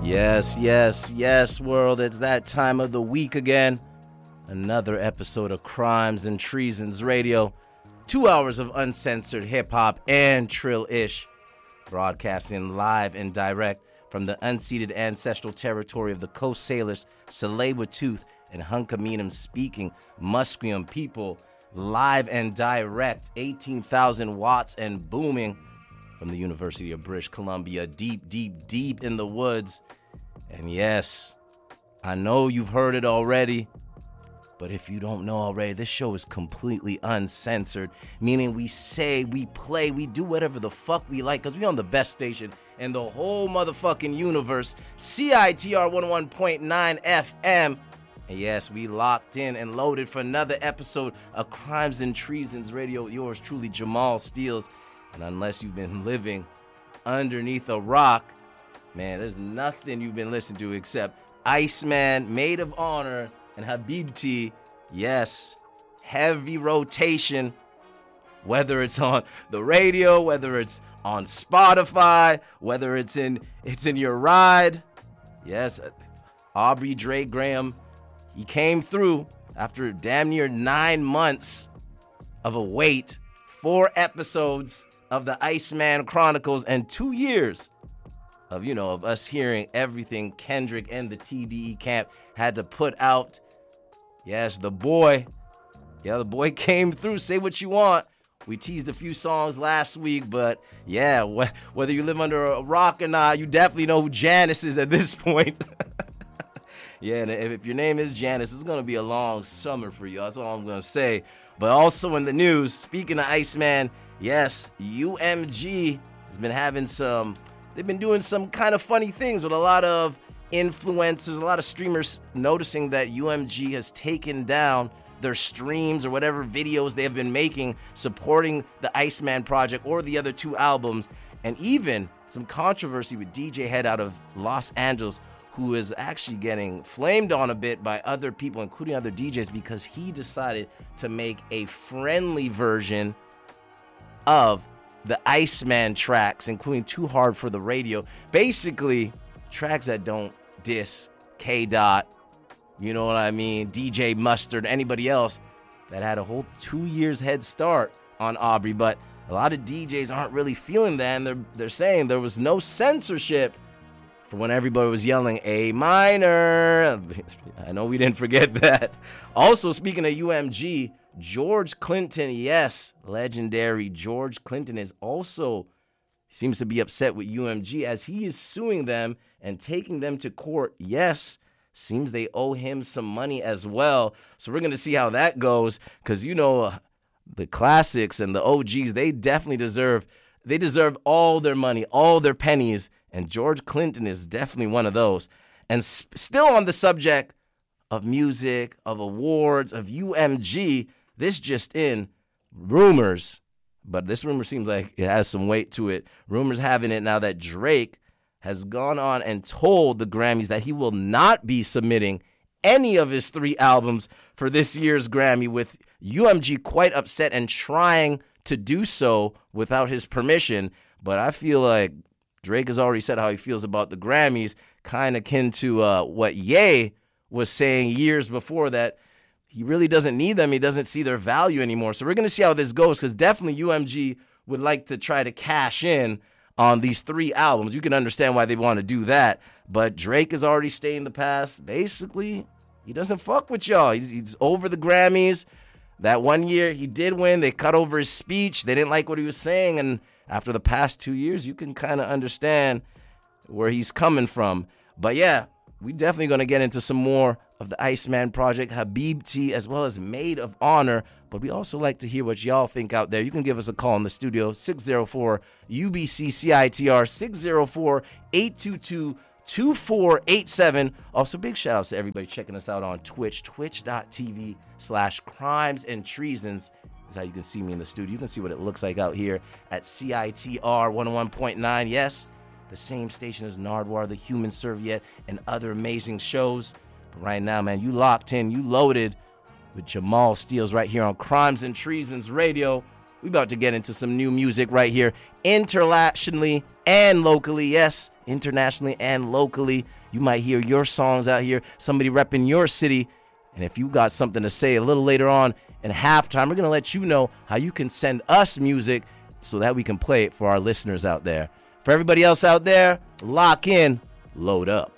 Yes, world. It's that time of the week again. Another episode of Crimes and Treasons Radio. 2 hours of uncensored hip-hop and trill-ish. Broadcasting live and direct from the unceded ancestral territory of the Coast Salish, Tsleil-Waututh, and Hunkaminam speaking Musqueam people. Live and direct, 18,000 watts and booming from the University of British Columbia, deep in the woods. And yes, I know you've heard it already, but if you don't know already, this show is completely uncensored, meaning we say, we play, we do whatever the fuck we like, because we on the best station in the whole motherfucking universe, CITR 101.9 FM. And yes, we locked in and loaded for another episode of Crimes and Treasons Radio with yours truly, Jamal Steels. And unless you've been living underneath a rock, man, there's nothing you've been listening to except Iceman, Maid of Honor, and Habibti. Yes, heavy rotation, whether it's on the radio, whether it's on Spotify, whether it's in your ride. Yes, Aubrey Dre Graham, he came through after damn near 9 months of a wait, 4 episodes of the Iceman Chronicles, and 2 years of us hearing everything Kendrick and the TDE camp had to put out. Yes, the boy came through. Say what you want. We teased a few songs last week, but yeah, whether you live under a rock or not, you definitely know who Janice is at this point. Yeah, and if your name is Janice, it's going to be a long summer for you. That's all I'm going to say. But also in the news, speaking of Iceman, yes, UMG has been having they've been doing some kind of funny things with a lot of influencers, a lot of streamers noticing that UMG has taken down their streams or whatever videos they have been making supporting the Iceman project or the other 2 albums. And even some controversy with DJ Head out of Los Angeles, who is actually getting flamed on a bit by other people, including other DJs, because he decided to make a friendly version of the Iceman tracks, including Too Hard for the Radio. Basically, tracks that don't diss K-Dot, you know what I mean, DJ Mustard, anybody else that had a whole 2 years head start on Aubrey. But a lot of DJs aren't really feeling that, and they're saying there was no censorship for when everybody was yelling A minor. I know we didn't forget that. Also, speaking of UMG, George Clinton, yes, legendary George Clinton seems to be upset with UMG as he is suing them and taking them to court. Yes, seems they owe him some money as well. So we're going to see how that goes, because the classics and the OGs, they definitely deserve all their money, all their pennies. And George Clinton is definitely one of those. And still on the subject of music, of awards, of UMG, this just in, rumors, but this rumor seems like it has some weight to it. Rumors having it now that Drake has gone on and told the Grammys that he will not be submitting any of his 3 albums for this year's Grammy, with UMG quite upset and trying to do so without his permission. But I feel like Drake has already said how he feels about the Grammys, kind of akin to what Ye was saying years before, that he really doesn't need them. He doesn't see their value anymore. So we're going to see how this goes, because definitely UMG would like to try to cash in on these 3 albums. You can understand why they want to do that. But Drake is already staying the past. Basically, he doesn't fuck with y'all. He's over the Grammys. That one year he did win. They cut over his speech. They didn't like what he was saying. And after the past 2 years, you can kind of understand where he's coming from. But yeah, we definitely going to get into some more of the Iceman Project, Habibti, as well as Maid of Honor. But we also like to hear what y'all think out there. You can give us a call in the studio, 604-UBC-CITR, 604-822-2487. Also, big shout outs to everybody checking us out on Twitch, twitch.tv/crimes and treasons. Is how you can see me in the studio. You can see what it looks like out here at CITR 101.9. Yes, the same station as Nardwuar, The Human Serviette, and other amazing shows. But right now, man, you locked in, you loaded with Jamal Steels right here on Crimes and Treasons Radio. We about to get into some new music right here, internationally and locally. Yes, internationally and locally. You might hear your songs out here, somebody repping your city. And if you got something to say a little later on in halftime, we're going to let you know how you can send us music so that we can play it for our listeners out there. For everybody else out there, lock in, load up.